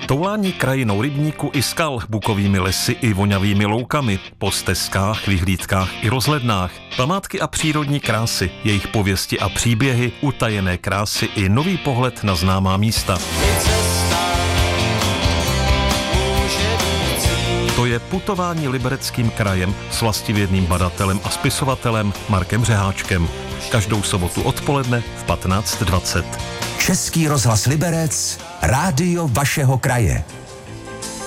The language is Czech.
Toulání krajinou rybníku i skal, bukovými lesy i voňavými loukami, po stezkách, vyhlídkách i rozhlednách, památky a přírodní krásy, jejich pověsti a příběhy, utajené krásy i nový pohled na známá místa. To je putování Libereckým krajem s vlastivědným badatelem a spisovatelem Markem Řeháčkem. Každou sobotu odpoledne v 15:20. Český rozhlas Liberec, rádio vašeho kraje.